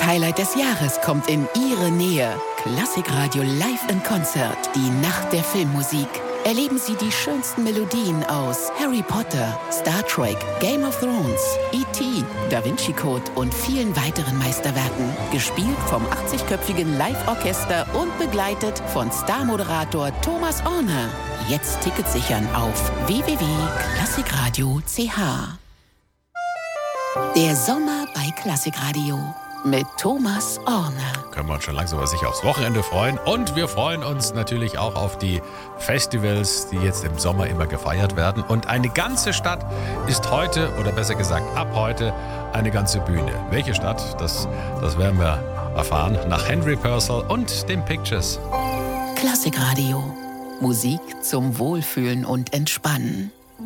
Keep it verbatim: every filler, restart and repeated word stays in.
Highlight des Jahres kommt in Ihre Nähe. Klassikradio Live in Konzert. Die Nacht der Filmmusik. Erleben Sie die schönsten Melodien aus Harry Potter, Star Trek, Game of Thrones, E T, Da Vinci Code und vielen weiteren Meisterwerken. Gespielt vom achtzigköpfigen Live-Orchester und begleitet von Star-Moderator Thomas Orner. Jetzt Tickets sichern auf w w w punkt klassikradio punkt c h. Der Sommer bei Klassikradio mit Thomas Orner. Können wir uns schon langsam aber sicher aufs Wochenende freuen. Und wir freuen uns natürlich auch auf die Festivals, die jetzt im Sommer immer gefeiert werden. Und eine ganze Stadt ist heute, oder besser gesagt ab heute, eine ganze Bühne. Welche Stadt? Das, das werden wir erfahren nach Henry Purcell und den Pictures. Klassikradio. Musik zum Wohlfühlen und Entspannen.